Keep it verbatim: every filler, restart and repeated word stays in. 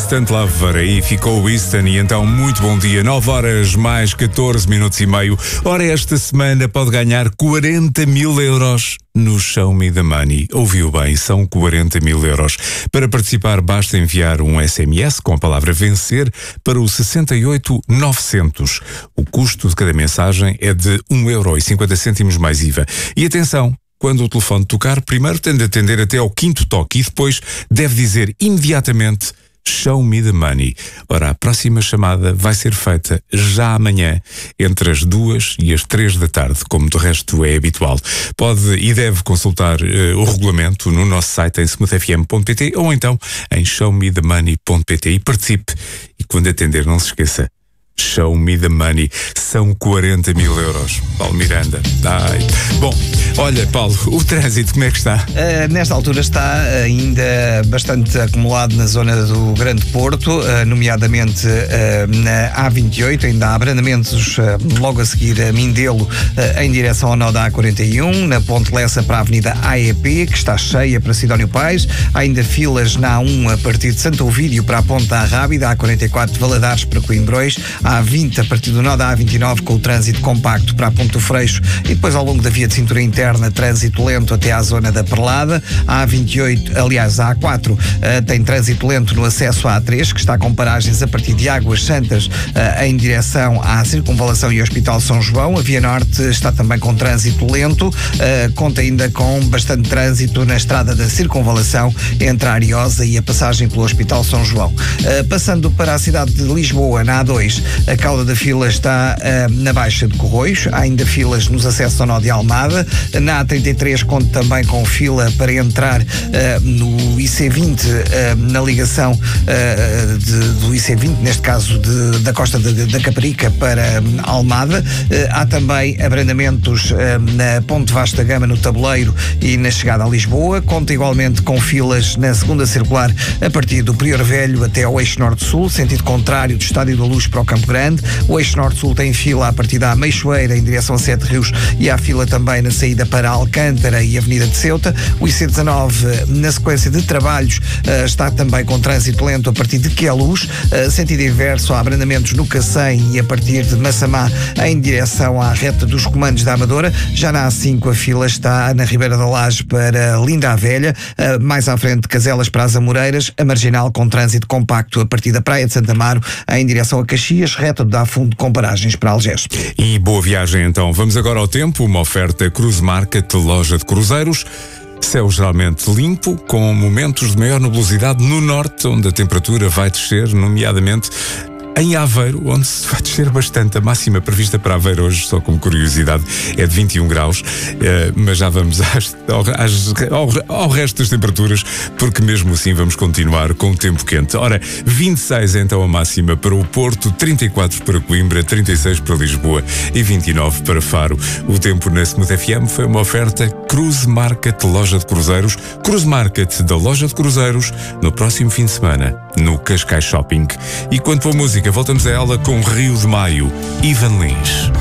Instant Lover, aí ficou o Easton e então muito bom dia, nove horas mais catorze minutos e meio. Ora, esta semana pode ganhar quarenta mil euros no Show Me the Money. Ouviu bem, são quarenta mil euros. Para participar basta enviar um S M S com a palavra vencer para o sessenta e oito novecentos. O custo de cada mensagem é de um euro e cinquenta cêntimos mais I V A. E atenção, quando o telefone tocar, primeiro tem de atender até ao quinto toque e depois deve dizer imediatamente Show Me the Money. Ora, a próxima chamada vai ser feita já amanhã, entre as duas e as três da tarde, como de resto é habitual. Pode e deve consultar uh, o regulamento no nosso site em smooth f m ponto p t ou então em show me the money ponto p t e participe. E quando atender, não se esqueça, Show Me the Money. São quarenta mil euros. Paulo Miranda. Ai. Bom, olha, Paulo, o trânsito como é que está? Uh, nesta altura está ainda bastante acumulado na zona do Grande Porto, uh, nomeadamente uh, na A vinte e oito, ainda há abrandamentos uh, logo a seguir a Mindelo, uh, em direção ao nó da A quarenta e um, na Ponte Lessa para a Avenida A E P, que está cheia para Sidónio Pais, há ainda filas na A um a partir de Santo Ovídio para a Ponte da Arrábida, A quarenta e quatro de Valadares para Coimbrões, a A vinte a partir do nó da A vinte e nove com o trânsito compacto para a Ponte do Freixo e depois ao longo da via de cintura interna trânsito lento até à zona da Perlada. A A vinte e oito, aliás a A quatro uh, tem trânsito lento no acesso à A três, que está com paragens a partir de Águas Santas uh, em direção à Circunvalação e Hospital São João. A Via Norte está também com trânsito lento, uh, conta ainda com bastante trânsito na estrada da Circunvalação entre a Ariosa e a passagem pelo Hospital São João. Uh, passando para a cidade de Lisboa, na A dois, a cauda da fila está uh, na Baixa de Corroios, há ainda filas nos acessos ao nó de Almada. Na A trinta e três conta também com fila para entrar uh, no I C vinte, uh, na ligação uh, de, do I C vinte, neste caso de, da Costa de, de, da Caparica para um, Almada. Uh, há também abrandamentos uh, na Ponte Vasta Gama, no Tabuleiro e na chegada a Lisboa. Conta igualmente com filas na segunda circular a partir do Prior Velho até ao eixo Norte-Sul, sentido contrário do Estádio da Luz para o Campo Grande. O eixo Norte-Sul tem fila a partir da Meixoeira em direção a Sete Rios e há fila também na saída para Alcântara e Avenida de Ceuta. O I C dezanove, na sequência de trabalhos, está também com trânsito lento a partir de Queluz, sentido inverso, há abrandamentos no Cacém e a partir de Massamá em direção à reta dos comandos da Amadora. Já na A cinco a fila está na Ribeira da Laje para Linda a Velha, mais à frente de Caselas para as Amoreiras, a Marginal com trânsito compacto a partir da Praia de Santa Amaro em direção a Caxias, reta de Dafundo com paragens para Algés. E boa viagem então. Vamos agora ao tempo, uma oferta Cruise Market, loja de cruzeiros. Céu geralmente limpo, com momentos de maior nebulosidade no norte, onde a temperatura vai descer, nomeadamente em Aveiro, onde se vai descer bastante. A máxima prevista para Aveiro hoje, só como curiosidade, é de vinte e um graus, eh, mas já vamos às, às, ao, ao resto das temperaturas, porque mesmo assim vamos continuar com o tempo quente. Ora, vinte e seis então a máxima para o Porto, trinta e quatro para Coimbra, trinta e seis para Lisboa e vinte e nove para Faro. O tempo na Smooth F M foi uma oferta Cruise Market, loja de cruzeiros. Cruise Market da loja de cruzeiros, no próximo fim de semana, no Cascais Shopping. E quanto à música, voltamos a ela com Rio de Maio, Ivan Lins.